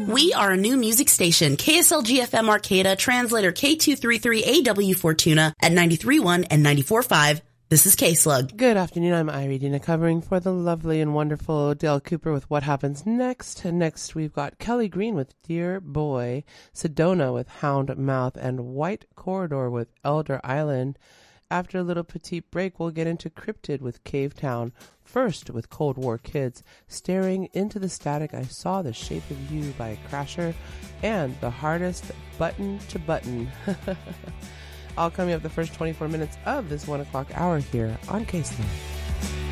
We are a new music station, KSLG-FM Arcata, translator K233AW Fortuna at 93.1 and 94.5. This is K-Slug. Good afternoon, I'm Irie Dina, covering for the lovely and wonderful Dale Cooper with What Happens Next. And next we've got Kelly Green with Dear Boy, Sedona with Hound Mouth, and White Corridor with Elder Island. After a little petite break, we'll get into Cryptid with Cave Town. First, with Cold War Kids, Staring into the Static, I Saw the Shape of You by Crasher, and The Hardest Button to Button. All coming up the first 24 minutes of this 1 o'clock hour here on K-Slug.